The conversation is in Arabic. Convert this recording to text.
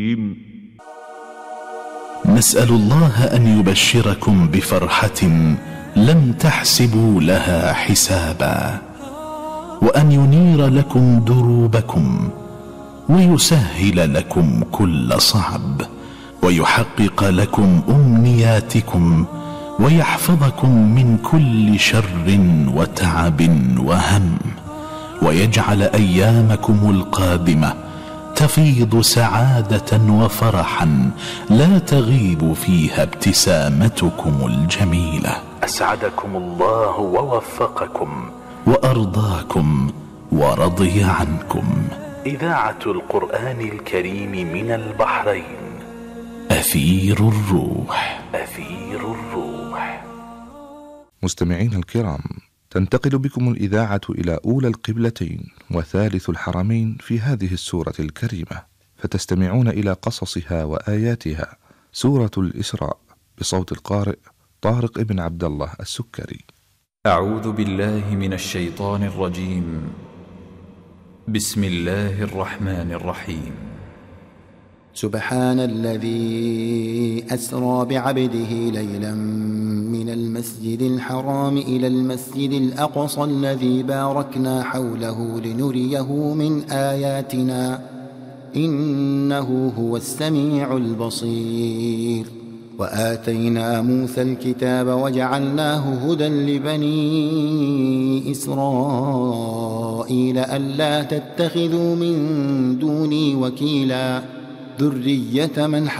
نسأل الله أن يبشركم بفرحة لم تحسبوا لها حسابا، وأن ينير لكم دروبكم، ويسهل لكم كل صعب، ويحقق لكم أمنياتكم، ويحفظكم من كل شر وتعب وهم، ويجعل أيامكم القادمة تفيض سعادة وفرحا لا تغيب فيها ابتسامتكم الجميلة. أسعدكم الله ووفقكم وأرضاكم ورضي عنكم. إذاعة القرآن الكريم من البحرين، أثير الروح. أثير الروح. مستمعين الكرام، تنتقل بكم الإذاعة إلى أولى القبلتين وثالث الحرمين في هذه السورة الكريمة، فتستمعون إلى قصصها وآياتها. سورة الإسراء بصوت القارئ طارق بن عبد الله السكري. أعوذ بالله من الشيطان الرجيم. بسم الله الرحمن الرحيم. سبحان الذي أسرى بعبده ليلا من المسجد الحرام إلى المسجد الأقصى الذي باركنا حوله لنريه من آياتنا إنه هو السميع البصير. وآتينا موسى الكتاب وجعلناه هدى لبني إسرائيل ألا تتخذوا من دوني وكيلا ذرية من